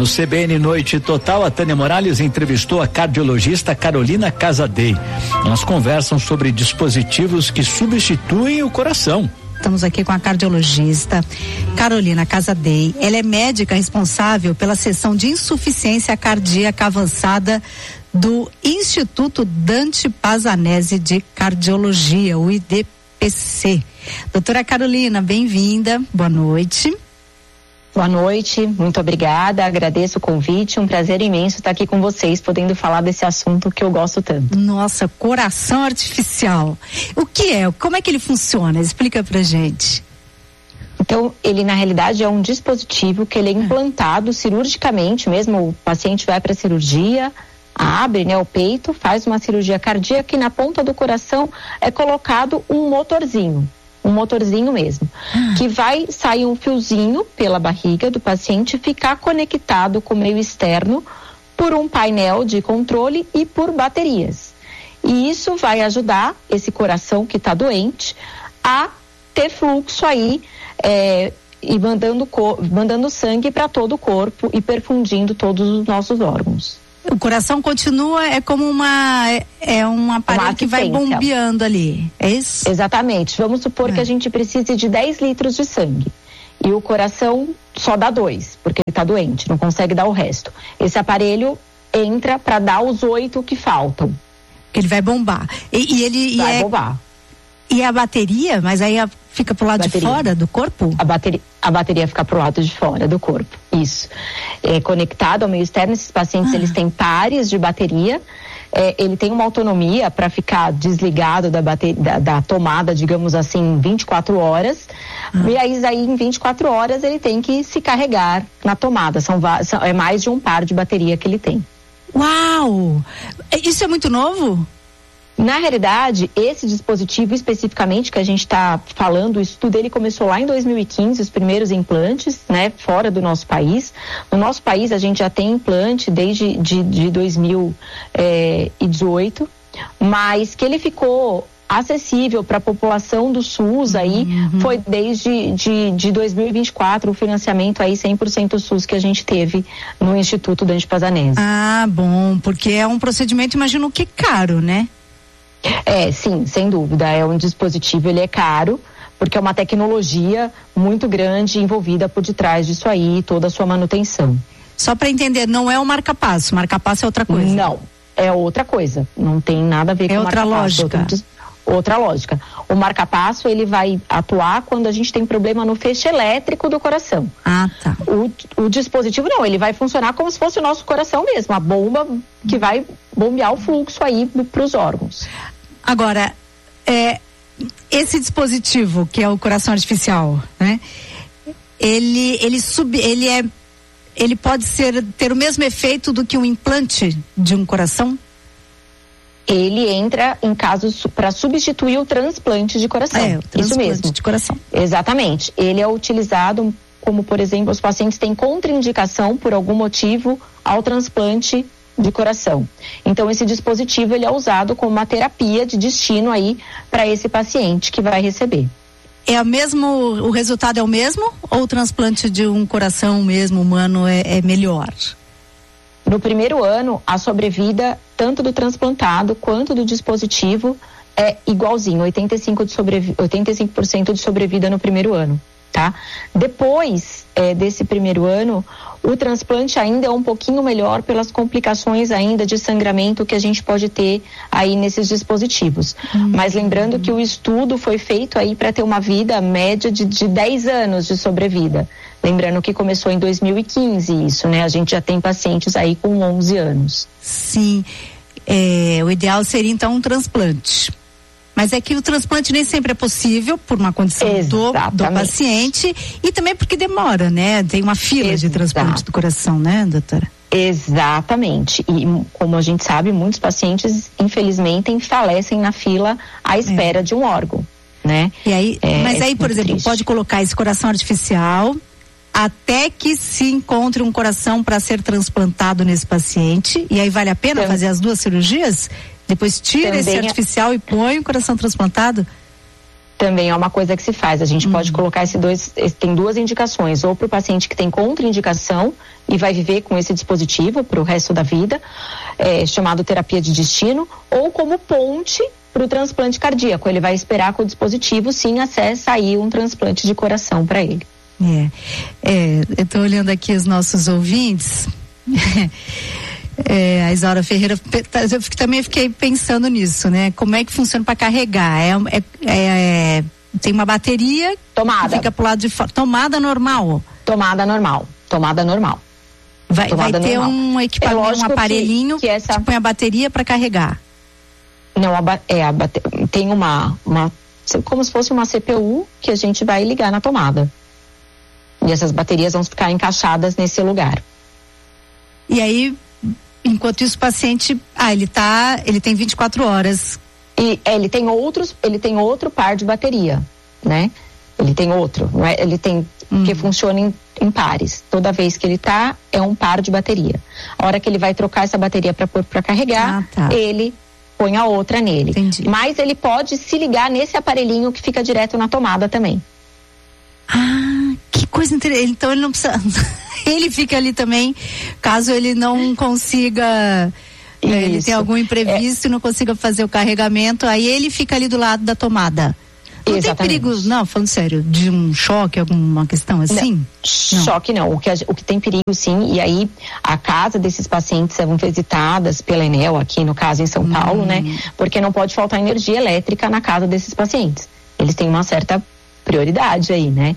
No CBN Noite Total, a Tânia Morales entrevistou a cardiologista Carolina Casadei. Elas conversam sobre dispositivos que substituem o coração. Estamos aqui com a cardiologista Carolina Casadei. Ela é médica responsável pela seção de insuficiência cardíaca avançada do Instituto Dante Pazanese de Cardiologia, o IDPC. Doutora Carolina, bem-vinda, boa noite. Boa noite, muito obrigada, agradeço o convite, um prazer imenso estar aqui com vocês, podendo falar desse assunto que eu gosto tanto. Nossa, coração artificial, o que é? Como é que ele funciona? Explica pra gente. Então, ele na realidade é um dispositivo que ele é implantado cirurgicamente, mesmo o paciente vai para a cirurgia, abre, né, o peito, faz uma cirurgia cardíaca e na ponta do coração é colocado um motorzinho mesmo, que vai sair um fiozinho pela barriga do paciente, ficar conectado com o meio externo por um painel de controle e por baterias. E isso vai ajudar esse coração que está doente a ter fluxo aí e mandando sangue para todo o corpo e perfundindo todos os nossos órgãos. O coração continua, é como um aparelho que vai bombeando ali, é isso? Exatamente. Vamos supor que a gente precise de 10 litros de sangue e o coração só dá 2, porque ele está doente, não consegue dar o resto. Esse aparelho entra para dar os 8 que faltam. Ele vai bombar. Vai bombar. E a bateria, mas aí fica pro lado de fora do corpo? A bateria fica pro lado de fora do corpo, isso. É conectado ao meio externo, esses pacientes eles têm pares de bateria, ele tem uma autonomia para ficar desligado da tomada, digamos assim, 24 horas, e aí em 24 horas ele tem que se carregar na tomada, é mais de um par de bateria que ele tem. Uau! Isso é muito novo? Na realidade, esse dispositivo especificamente que a gente está falando, o estudo ele começou lá em 2015, os primeiros implantes, né, fora do nosso país. No nosso país a gente já tem implante desde de 2018, mas que ele ficou acessível para a população do SUS aí foi desde de 2024 o financiamento aí 100% SUS que a gente teve no Instituto Dante Pazanese. Ah, bom, porque é um procedimento, imagino que caro, né? Sim, sem dúvida, é um dispositivo, ele é caro, porque é uma tecnologia muito grande envolvida por detrás disso aí, toda a sua manutenção. Só para entender, não é o marca-passo é outra coisa? Não, é outra coisa, não tem nada a ver com o marca-passo. Outra lógica. O marca-passo, ele vai atuar quando a gente tem problema no feixe elétrico do coração. Ah, tá. O dispositivo não, ele vai funcionar como se fosse o nosso coração mesmo, a bomba que vai bombear o fluxo aí para os órgãos. Agora, esse dispositivo, que é o coração artificial, né? Ele pode ter o mesmo efeito do que um implante de um coração? Ele entra em casos para substituir o transplante de coração. O transplante isso mesmo. De coração. Exatamente. Ele é utilizado como, por exemplo, os pacientes têm contraindicação por algum motivo ao transplante de coração. Então esse dispositivo ele é usado como uma terapia de destino aí para esse paciente que vai receber. O resultado é o mesmo ou o transplante de um coração mesmo humano é melhor? No primeiro ano, a sobrevida tanto do transplantado quanto do dispositivo é igualzinho, 85% de sobrevida no primeiro ano, tá? Depois desse primeiro ano, o transplante ainda é um pouquinho melhor pelas complicações ainda de sangramento que a gente pode ter aí nesses dispositivos. Mas lembrando que o estudo foi feito aí para ter uma vida média de 10 anos de sobrevida. Lembrando que começou em 2015 isso, né? A gente já tem pacientes aí com 11 anos. Sim, o ideal seria então um transplante. Mas é que o transplante nem sempre é possível por uma condição do paciente e também porque demora, né? Tem uma fila de transplante do coração, né, doutora? Exatamente. E como a gente sabe, muitos pacientes, infelizmente, falecem na fila à espera de um órgão, né? E aí, mas aí, por exemplo, pode colocar esse coração artificial até que se encontre um coração para ser transplantado nesse paciente, e aí vale a pena fazer as duas cirurgias? Depois tira esse artificial e põe o coração transplantado? também é uma coisa que se faz. A gente pode colocar tem duas indicações, ou para o paciente que tem contraindicação e vai viver com esse dispositivo para o resto da vida, chamado terapia de destino, ou como ponte para o transplante cardíaco. Ele vai esperar com o dispositivo, sim, até sair um transplante de coração para ele. Eu estou olhando aqui os nossos ouvintes. A Isaura Ferreira, eu também fiquei pensando nisso, né? Como é que funciona para carregar? Tem uma bateria, tomada, fica pro lado de fora. Tomada normal. Vai ter um equipamento, um aparelhinho que põe a bateria para carregar. Não, tem uma como se fosse uma CPU que a gente vai ligar na tomada. E essas baterias vão ficar encaixadas nesse lugar. E aí, enquanto isso, o paciente, ele tem 24 horas. E ele tem outro par de bateria, né? Ele tem outro, não é? Ele tem que funciona em pares. Toda vez que ele é um par de bateria. A hora que ele vai trocar essa bateria para carregar, ele põe a outra nele. Entendi. Mas ele pode se ligar nesse aparelhinho que fica direto na tomada também. Que coisa interessante. Então ele não precisa. Ele fica ali também, caso ele não consiga. Ele tem algum imprevisto e não consiga fazer o carregamento, aí ele fica ali do lado da tomada. Não Exatamente. tem perigo, não, falando sério, de um choque, alguma questão assim? Não. Choque não, o que tem perigo sim, e aí a casa desses pacientes são visitadas pela Enel, aqui no caso em São Paulo, né? Porque não pode faltar energia elétrica na casa desses pacientes. Eles têm uma certa prioridade aí, né?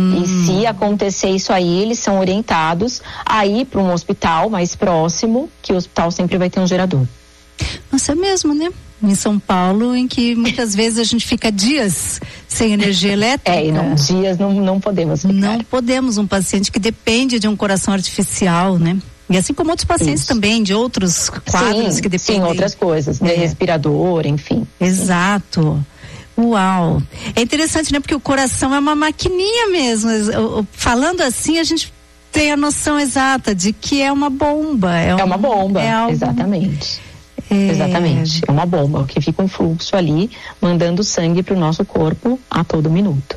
E se acontecer isso aí, eles são orientados a ir para um hospital mais próximo, que o hospital sempre vai ter um gerador. Nossa, é mesmo, né? Em São Paulo, em que muitas vezes a gente fica dias sem energia elétrica. Dias não podemos ficar. Não podemos, um paciente que depende de um coração artificial, né? E assim como outros pacientes também, de outros quadros que dependem. Sim, outras coisas, né? Respirador, enfim. Exato. Uau! É interessante, né? Porque o coração é uma maquininha mesmo. Falando assim, a gente tem a noção exata de que é uma bomba. É uma bomba, exatamente. Exatamente, é uma bomba que fica um fluxo ali, mandando sangue para o nosso corpo a todo minuto.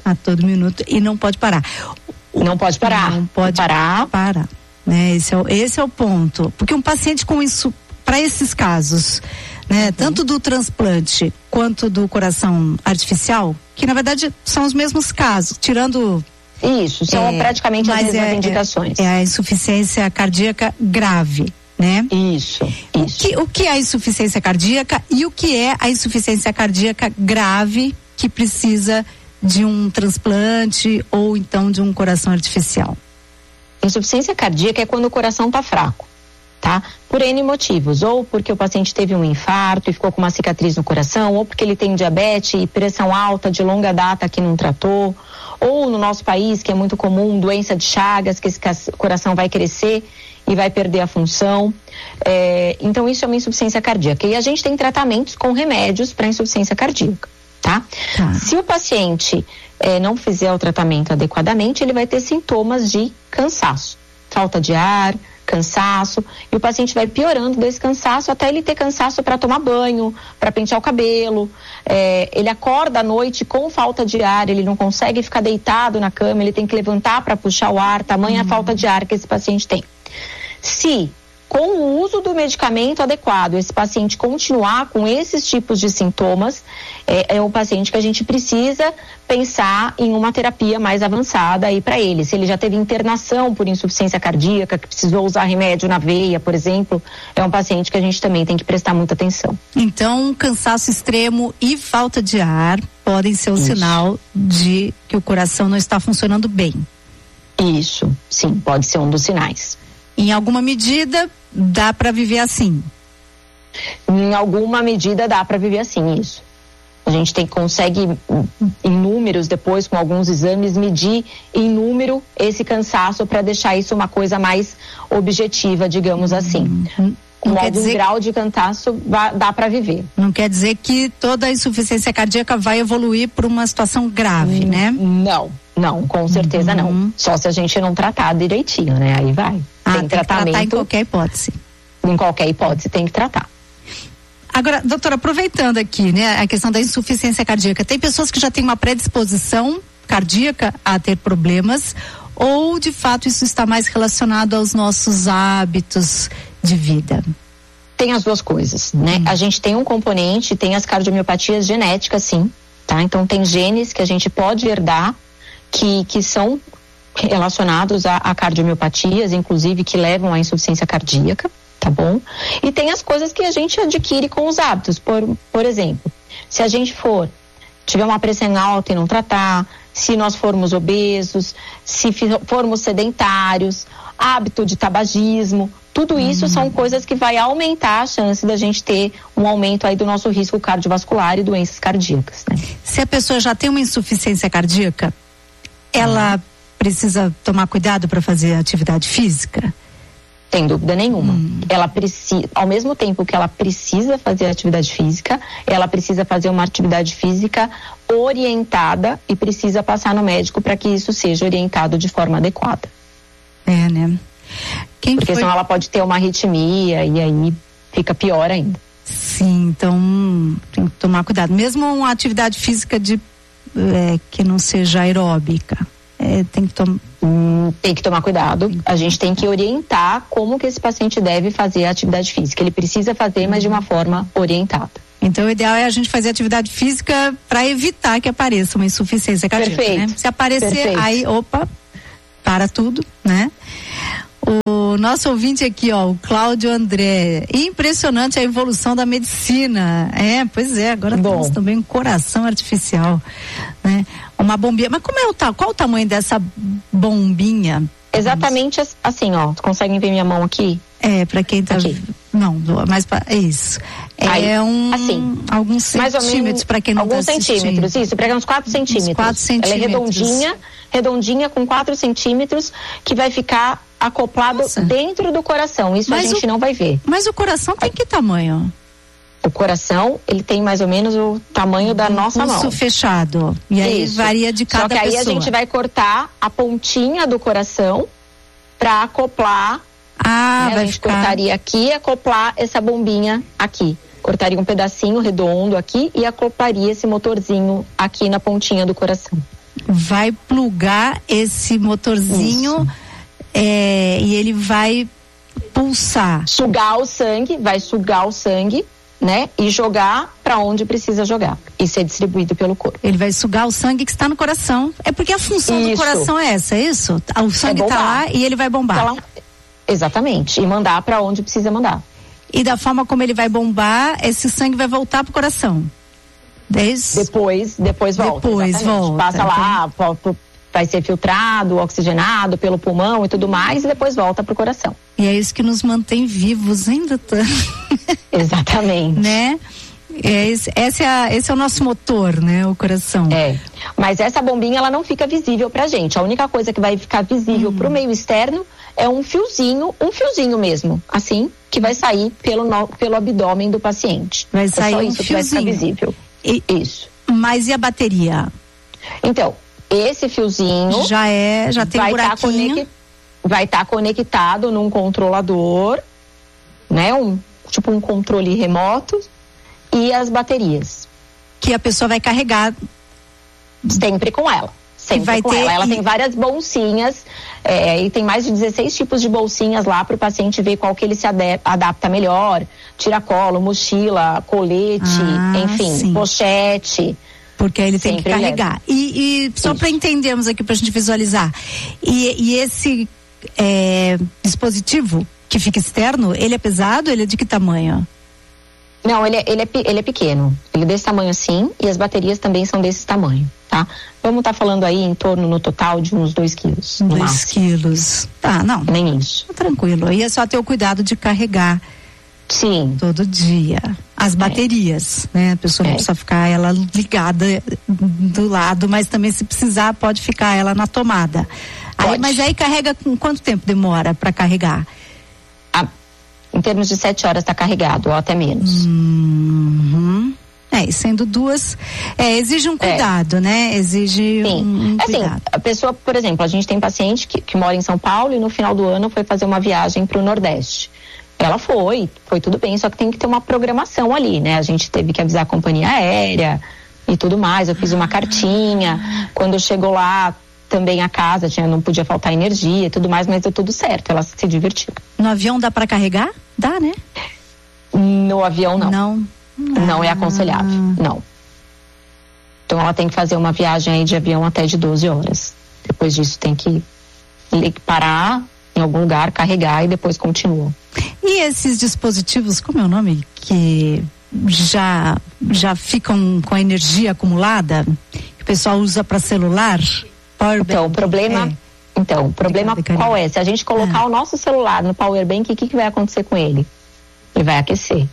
E não pode parar. Não pode parar. Não pode parar. Né? Esse é o ponto. Porque um paciente com isso, para esses casos, né, tanto do transplante quanto do coração artificial, que na verdade são os mesmos casos, tirando. Isso, são praticamente as mesmas indicações. É a insuficiência cardíaca grave. Né? Isso. O que é a insuficiência cardíaca e o que é a insuficiência cardíaca grave que precisa de um transplante ou então de um coração artificial? Insuficiência cardíaca é quando o coração está fraco, tá? Por N motivos, ou porque o paciente teve um infarto e ficou com uma cicatriz no coração, ou porque ele tem diabetes e pressão alta de longa data que não tratou, ou no nosso país, que é muito comum, doença de Chagas, que esse coração vai crescer e vai perder a função. Então isso é uma insuficiência cardíaca. E a gente tem tratamentos com remédios para insuficiência cardíaca, tá? Se o paciente não fizer o tratamento adequadamente, ele vai ter sintomas de cansaço, falta de ar, cansaço, e o paciente vai piorando desse cansaço até ele ter cansaço para tomar banho, para pentear o cabelo. Ele acorda à noite com falta de ar, ele não consegue ficar deitado na cama, ele tem que levantar para puxar o ar, tamanha a falta de ar que esse paciente tem. Se com o uso do medicamento adequado esse paciente continuar com esses tipos de sintomas, é um paciente que a gente precisa pensar em uma terapia mais avançada aí para ele. Se ele já teve internação por insuficiência cardíaca, que precisou usar remédio na veia, por exemplo, é um paciente que a gente também tem que prestar muita atenção. Então, cansaço extremo e falta de ar podem ser um sinal de que o coração não está funcionando bem. Isso, sim, pode ser um dos sinais. Em alguma medida, dá para viver assim? Em alguma medida dá para viver assim, isso. A gente consegue, em números, depois com alguns exames, medir em número esse cansaço para deixar isso uma coisa mais objetiva, digamos assim. Com algum grau de cansaço, dá para viver. Não quer dizer que toda a insuficiência cardíaca vai evoluir para uma situação grave, né? Não, com certeza não. Só se a gente não tratar direitinho, né? Aí vai. Tem tratamento. Tratar em qualquer hipótese. Em qualquer hipótese tem que tratar. Agora, doutora, aproveitando aqui, né, a questão da insuficiência cardíaca, tem pessoas que já têm uma predisposição cardíaca a ter problemas, ou de fato isso está mais relacionado aos nossos hábitos de vida? Tem as duas coisas, né? A gente tem um componente, tem as cardiomiopatias genéticas, sim, tá? Então tem genes que a gente pode herdar que são relacionados a cardiomiopatias, inclusive que levam à insuficiência cardíaca, tá bom? E tem as coisas que a gente adquire com os hábitos, por exemplo, se a gente tiver uma pressão alta e não tratar, se nós formos obesos, se formos sedentários, hábito de tabagismo, tudo isso são coisas que vai aumentar a chance da gente ter um aumento aí do nosso risco cardiovascular e doenças cardíacas, né? Se a pessoa já tem uma insuficiência cardíaca, ela precisa tomar cuidado para fazer atividade física? Sem dúvida nenhuma. Ela precisa, ao mesmo tempo que ela precisa fazer atividade física, ela precisa fazer uma atividade física orientada e precisa passar no médico para que isso seja orientado de forma adequada. É, né? Porque senão ela pode ter uma arritmia e aí fica pior ainda. Sim, então tem que tomar cuidado. Mesmo uma atividade física que não seja aeróbica, tem que tomar cuidado. A gente tem que orientar como que esse paciente deve fazer a atividade física. Ele precisa fazer, mas de uma forma orientada. Então o ideal é a gente fazer atividade física para evitar que apareça uma insuficiência cardíaca. Perfeito. Né? Se aparecer, aí, para tudo, né? O nosso ouvinte aqui, ó, o Cláudio André, impressionante a evolução da medicina. Pois é, agora temos também um coração artificial, né? Uma bombinha, mas qual o tamanho dessa bombinha? Exatamente assim, ó, conseguem ver minha mão aqui? Para quem tá... Aqui. Não, mas é isso. Aí, alguns centímetros para quem não tá assistindo. Alguns centímetros, isso, para uns 4 centímetros. Uns 4 centímetros. Ela é redondinha com 4 centímetros, que vai ficar acoplado dentro do coração. Isso a gente não vai ver. Mas o coração tem que tamanho? O coração, ele tem mais ou menos o tamanho da nossa mão. Pulso fechado. E aí varia de cada pessoa. Só que aí a gente vai cortar a pontinha do coração para acoplar. A gente cortaria aqui e acoplar essa bombinha aqui. Cortaria um pedacinho redondo aqui e acoplaria esse motorzinho aqui na pontinha do coração. Vai plugar esse motorzinho e ele vai pulsar. Vai sugar o sangue, né? E jogar para onde precisa jogar e ser distribuído pelo corpo. Ele vai sugar o sangue que está no coração. É porque a função do coração é essa, é isso? O sangue está lá e ele vai bombar. Tá lá. Exatamente. E mandar para onde precisa mandar. E da forma como ele vai bombar, esse sangue vai voltar pro coração. Depois volta. Depois volta. Passa lá, vai ser filtrado, oxigenado pelo pulmão e tudo mais, e depois volta pro coração. E é isso que nos mantém vivos ainda. Exatamente. Né? Esse é o nosso motor, né? O coração. Mas essa bombinha, ela não fica visível pra gente. A única coisa que vai ficar visível pro meio externo é um fiozinho mesmo, assim, que vai sair pelo abdômen do paciente. Vai sair só isso que vai ficar visível. Isso. Mas e a bateria? Então, esse fiozinho já tem um buraquinho. Vai estar conectado num controlador, né? Tipo um controle remoto, e as baterias. Que a pessoa vai carregar. Sempre com ela. Ela tem várias bolsinhas, e tem mais de 16 tipos de bolsinhas lá para o paciente ver qual que ele se adapta melhor. Tiracolo, mochila, colete, enfim, pochete. Porque aí ele tem que carregar. E só para entendermos aqui, para a gente visualizar. E esse dispositivo que fica externo, ele é pesado? Ele é de que tamanho? Não, ele é pequeno. Ele é desse tamanho assim, e as baterias também são desse tamanho, tá? Vamos estar falando aí em torno, no total, de uns 2 quilos. 2 quilos. Tá, não. Nem isso. Tranquilo. Aí é só ter o cuidado de carregar. Sim. Todo dia. As baterias, né? A pessoa não precisa ficar ela ligada do lado, mas também se precisar pode ficar ela na tomada. Mas aí carrega com quanto tempo demora para carregar? Em termos de 7 horas está carregado, ou até menos. E sendo 2, exige um cuidado, né? Exige um cuidado. A pessoa, por exemplo, a gente tem paciente que mora em São Paulo e no final do ano foi fazer uma viagem para o Nordeste. Ela foi tudo bem, só que tem que ter uma programação ali, né? A gente teve que avisar a companhia aérea e tudo mais. Eu fiz uma cartinha. Quando chegou lá, também a casa não podia faltar energia e tudo mais, mas deu tudo certo. Ela se divertiu. No avião dá para carregar? Dá, né? No avião, não. Não é aconselhável, não. Então ela tem que fazer uma viagem aí de avião até de 12 horas. Depois disso tem que parar em algum lugar, carregar e depois continua. E esses dispositivos, como é o nome? Que já ficam com a energia acumulada, que o pessoal usa para celular? Então, o problema qual é? Se a gente colocar o nosso celular no power bank, o que vai acontecer com ele? Ele vai aquecer.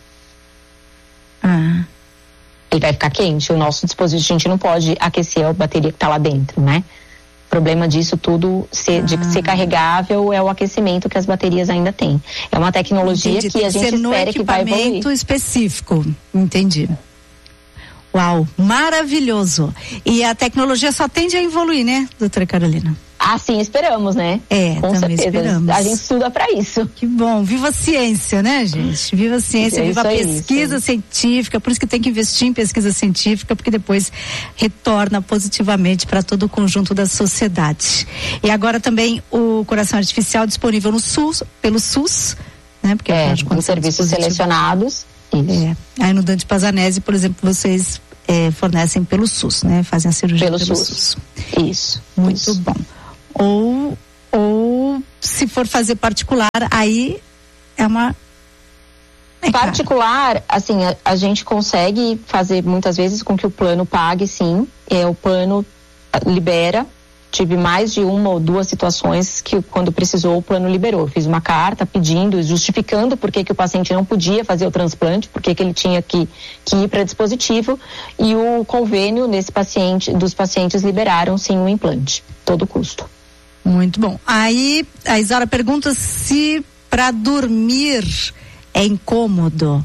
Ele vai ficar quente. O nosso dispositivo, a gente não pode aquecer a bateria que está lá dentro, né? O problema disso tudo de ser carregável é o aquecimento que as baterias ainda têm. É uma tecnologia que a gente espera que vai evoluir. Equipamento específico. Entendi. Uau, maravilhoso. E a tecnologia só tende a evoluir, né, doutora Carolina? Assim esperamos, né? Com certeza. Esperamos. A gente estuda para isso. Que bom. Viva a ciência, né, gente? Viva a ciência, viva a pesquisa científica. Por isso que tem que investir em pesquisa científica, porque depois retorna positivamente para todo o conjunto da sociedade. E agora também o coração artificial disponível no SUS, pelo SUS, né? Porque com serviços selecionados. Isso. Aí no Dante Pazanese, por exemplo, vocês fornecem pelo SUS, né? Fazem a cirurgia pelo SUS. Isso. Muito bom. Ou se for fazer particular, aí é uma... particular, assim, a gente consegue fazer muitas vezes com que o plano pague, sim. O plano libera. Tive mais de uma ou duas situações que, quando precisou, o plano liberou. Fiz uma carta pedindo, justificando por que o paciente não podia fazer o transplante, por que ele tinha que ir para dispositivo, e o convênio dos pacientes liberaram, sim, o implante, todo custo. Muito bom. Aí a Isaura pergunta se para dormir é incômodo.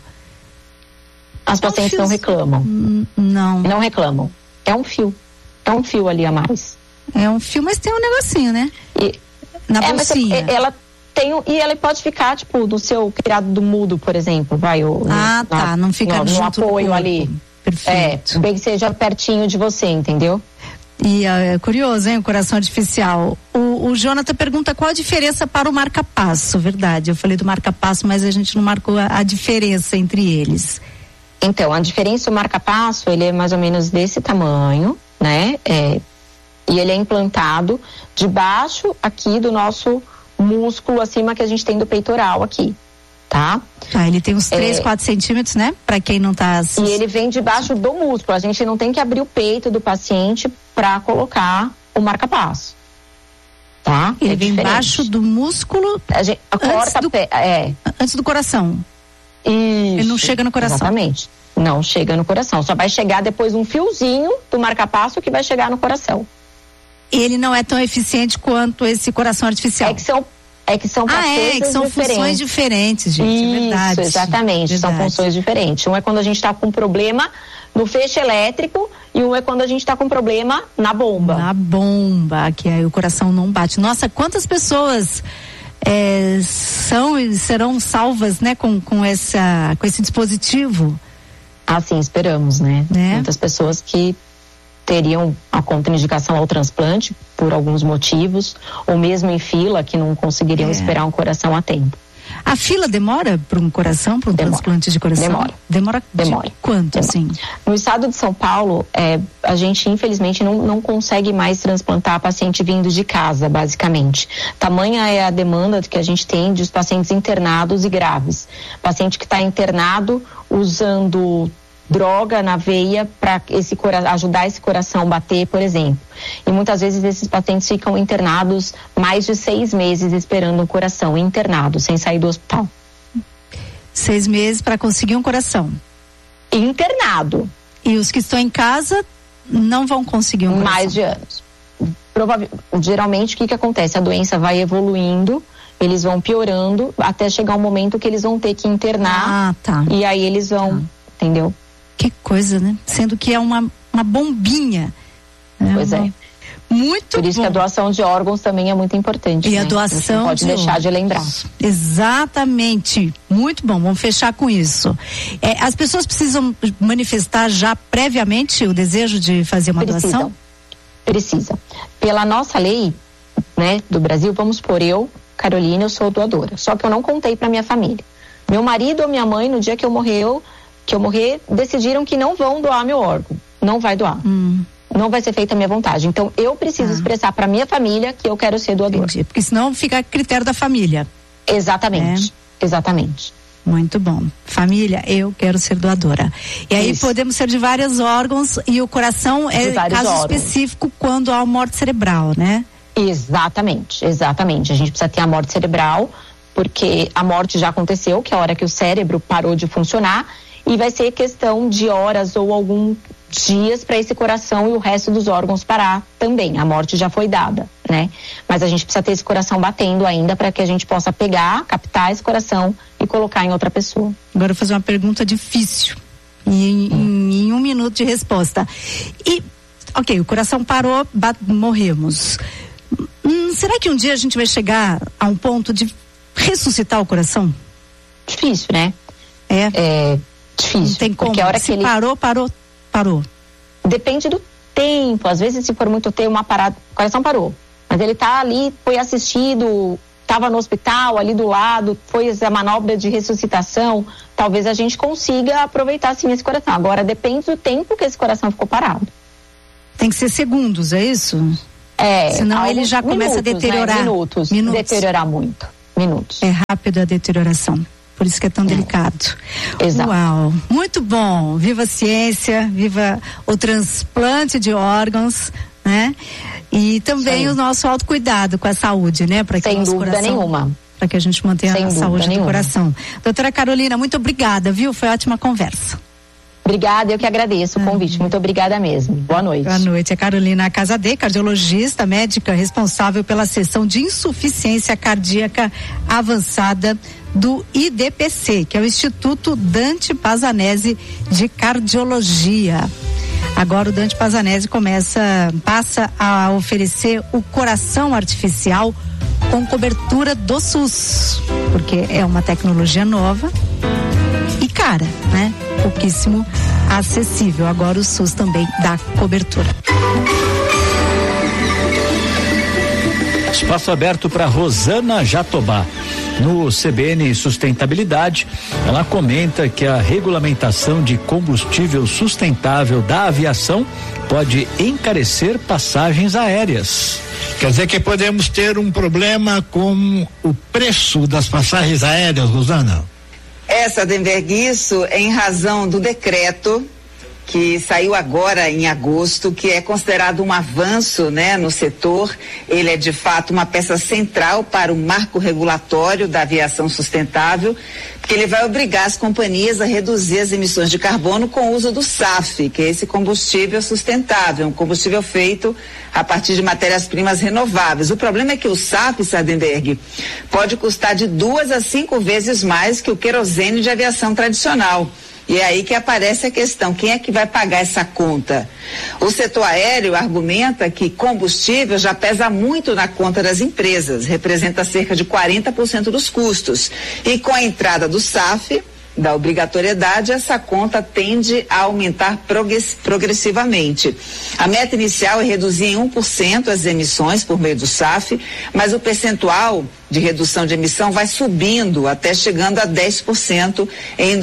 As pacientes não reclamam. Não reclamam. É um fio ali a mais. É um fio, mas tem um negocinho, né? Na bolsinha. Mas ela tem e ela pode ficar, tipo, do seu criado do mudo, por exemplo, não fica no apoio ali. Perfeito. Bem que seja pertinho de você, entendeu? E é curioso, hein, o coração artificial. O Jonathan pergunta qual a diferença para o marca-passo, verdade? Eu falei do marca-passo, mas a gente não marcou a diferença entre eles. Então, a diferença, o marca-passo, ele é mais ou menos desse tamanho, né? E ele é implantado debaixo aqui do nosso músculo acima que a gente tem do peitoral aqui, tá? Ele tem uns 3, 4 centímetros, né? Pra quem não tá... E ele vem debaixo do músculo. A gente não tem que abrir o peito do paciente pra colocar o marca-passo, tá? Ele vem embaixo do músculo antes do coração. Isso. Ele não chega no coração. Exatamente. Não chega no coração. Só vai chegar depois um fiozinho do marca-passo que vai chegar no coração. Ele não é tão eficiente quanto esse coração artificial. É que são funções diferentes, gente. Isso, é verdade. Exatamente, verdade. São funções diferentes. Um é quando a gente está com problema no feixe elétrico e um é quando a gente está com problema na bomba. Na bomba, que aí o coração não bate. Nossa, quantas pessoas serão salvas, né, com esse dispositivo? Assim esperamos, né? Muitas pessoas que teriam a contraindicação ao transplante por alguns motivos, ou mesmo em fila, que não conseguiriam esperar um coração a tempo. A fila demora para um coração, para um transplante de coração? Demora. Quanto, assim? No estado de São Paulo, a gente infelizmente não consegue mais transplantar paciente vindo de casa, basicamente. Tamanha é a demanda que a gente tem dos pacientes internados e graves. Paciente que está internado usando droga na veia para ajudar esse coração a bater, por exemplo. E muitas vezes esses pacientes ficam internados mais de 6 meses esperando um coração, internado, sem sair do hospital. 6 meses para conseguir um coração. Internado. E os que estão em casa não vão conseguir um coração. Mais de anos. Geralmente o que acontece? A doença vai evoluindo, eles vão piorando até chegar um momento que eles vão ter que internar. E aí eles vão, entendeu? Que coisa, né? Sendo que é uma bombinha. Pois é. Muito Por isso bom. que a doação de órgãos também é muito importante. E a né? doação Você não pode deixar de lembrar. Exatamente. Muito bom, vamos fechar com isso. As pessoas precisam manifestar já previamente o desejo de fazer uma doação? Precisa. Pela nossa lei, né, do Brasil, vamos por eu, Carolina, eu sou doadora. Só que eu não contei para minha família. Meu marido ou minha mãe, no dia que eu morrer, decidiram que não vão doar meu órgão. Não vai doar. Não vai ser feita a minha vontade. Então, eu preciso expressar para minha família que eu quero ser doadora. Entendi, porque senão fica a critério da família. Exatamente. Exatamente. Muito bom. Família, eu quero ser doadora. E aí podemos ser de vários órgãos e o coração é caso específico quando há morte cerebral, né? Exatamente. A gente precisa ter a morte cerebral, porque a morte já aconteceu, que é a hora que o cérebro parou de funcionar, e vai ser questão de horas ou alguns dias para esse coração e o resto dos órgãos parar também. A morte já foi dada, né? Mas a gente precisa ter esse coração batendo ainda para que a gente possa pegar, captar esse coração e colocar em outra pessoa. Agora eu vou fazer uma pergunta difícil em 1 minuto de resposta. Ok, o coração parou, morremos. Será que um dia a gente vai chegar a um ponto de ressuscitar o coração? Difícil, né? É difícil. Não tem como. Porque a hora se que ele parou. Depende do tempo. Às vezes, se for muito tempo, uma parada, o coração parou. Mas ele tá ali, foi assistido, estava no hospital, ali do lado, foi a manobra de ressuscitação. Talvez a gente consiga aproveitar sim esse coração. Agora, depende do tempo que esse coração ficou parado. Tem que ser segundos, é isso? Senão ele já começa a deteriorar. Né? Minutos. Deteriorar muito. Minutos. É rápido a deterioração. Por isso que é tão delicado. Exato. Uau, muito bom. Viva a ciência, viva o transplante de órgãos, né? E também o nosso autocuidado com a saúde, né? Para que sem dúvida nenhuma. Para que a gente mantenha a saúde do coração. Doutora Carolina, muito obrigada, viu? Foi ótima conversa. Obrigada, eu que agradeço o convite. Muito obrigada mesmo. Boa noite. Boa noite. A Carolina Casadei, cardiologista, médica responsável pela seção de insuficiência cardíaca avançada do IDPC, que é o Instituto Dante Pazanese de Cardiologia. Agora o Dante Pazanese passa a oferecer o coração artificial com cobertura do SUS, porque é uma tecnologia nova e cara, né? Pouquíssimo acessível. Agora o SUS também dá cobertura. Espaço aberto para Rosana Jatobá. No CBN Sustentabilidade, ela comenta que a regulamentação de combustível sustentável da aviação pode encarecer passagens aéreas. Quer dizer que podemos ter um problema com o preço das passagens aéreas, Rosana? Sardenberg, isso em razão do decreto que saiu agora em agosto, que é considerado um avanço, né, no setor. Ele é de fato uma peça central para o marco regulatório da aviação sustentável, porque ele vai obrigar as companhias a reduzir as emissões de carbono com o uso do SAF, que é esse combustível sustentável, um combustível feito a partir de matérias-primas renováveis. O problema é que o SAF, Sardenberg, pode custar de 2 a 5 vezes mais que o querosene de aviação tradicional. E é aí que aparece a questão, quem é que vai pagar essa conta? O setor aéreo argumenta que combustível já pesa muito na conta das empresas, representa cerca de 40% dos custos. E com a entrada do SAF, da obrigatoriedade, essa conta tende a aumentar progressivamente. A meta inicial é reduzir em 1% as emissões por meio do SAF, mas o percentual de redução de emissão vai subindo até chegando a 10% em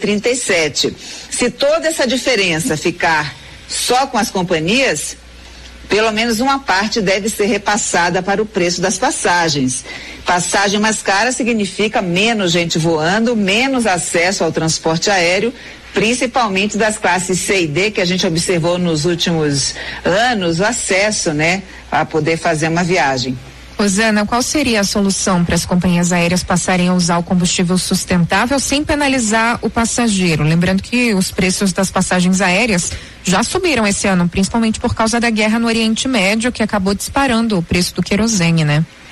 2037. Se toda essa diferença ficar só com as companhias, pelo menos uma parte deve ser repassada para o preço das passagens. Passagem mais cara significa menos gente voando, menos acesso ao transporte aéreo, principalmente das classes C e D, que a gente observou nos últimos anos, o acesso, né, a poder fazer uma viagem. Rosana, qual seria a solução para as companhias aéreas passarem a usar o combustível sustentável sem penalizar o passageiro? Lembrando que os preços das passagens aéreas já subiram esse ano, principalmente por causa da guerra no Oriente Médio, que acabou disparando o preço do querosene, né?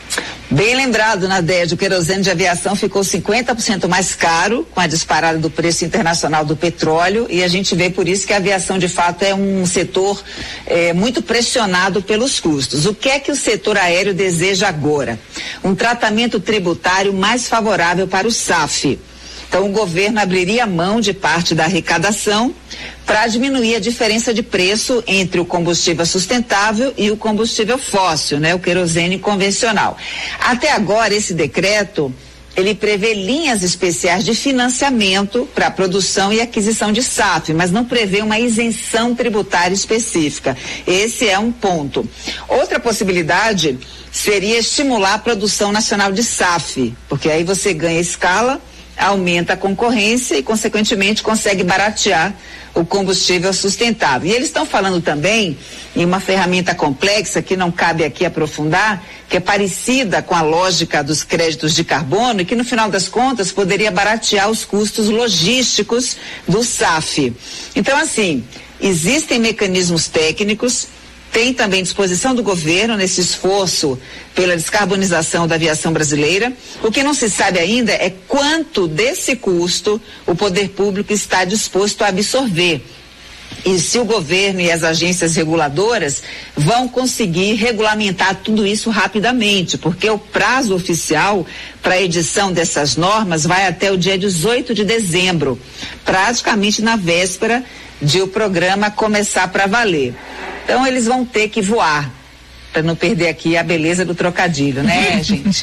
Bem lembrado, Nadege, o querosene de aviação ficou 50% mais caro com a disparada do preço internacional do petróleo, e a gente vê por isso que a aviação de fato é um setor muito pressionado pelos custos. O que é que o setor aéreo deseja agora? Um tratamento tributário mais favorável para o SAF. Então, o governo abriria mão de parte da arrecadação para diminuir a diferença de preço entre o combustível sustentável e o combustível fóssil, né? O querosene convencional. Até agora, esse decreto, ele prevê linhas especiais de financiamento para a produção e aquisição de SAF, mas não prevê uma isenção tributária específica. Esse é um ponto. Outra possibilidade seria estimular a produção nacional de SAF, porque aí você ganha escala, aumenta a concorrência e, consequentemente, consegue baratear o combustível sustentável. E eles estão falando também em uma ferramenta complexa que não cabe aqui aprofundar, que é parecida com a lógica dos créditos de carbono e que, no final das contas, poderia baratear os custos logísticos do SAF. Então, assim, existem mecanismos técnicos. Tem também disposição do governo nesse esforço pela descarbonização da aviação brasileira. O que não se sabe ainda é quanto desse custo o poder público está disposto a absorver. E se o governo e as agências reguladoras vão conseguir regulamentar tudo isso rapidamente, porque o prazo oficial para a edição dessas normas vai até o dia 18 de dezembro, praticamente na véspera de o programa começar para valer. Então eles vão ter que voar, para não perder aqui a beleza do trocadilho, né, gente?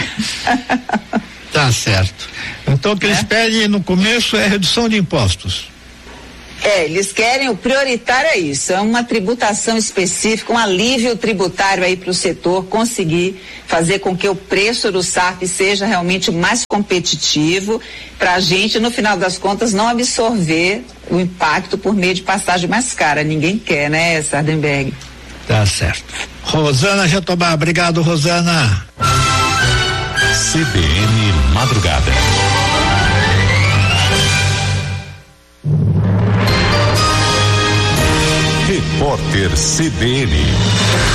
Tá certo. Então o que eles pedem no começo é redução de impostos. Eles querem, o prioritário é isso, é uma tributação específica, um alívio tributário aí para o setor conseguir fazer com que o preço do SAF seja realmente mais competitivo, para a gente, no final das contas, não absorver o impacto por meio de passagem mais cara. Ninguém quer, né, Sardenberg? Tá certo. Rosana Jatobá, obrigado, Rosana. CBN Madrugada. Repórter CBN.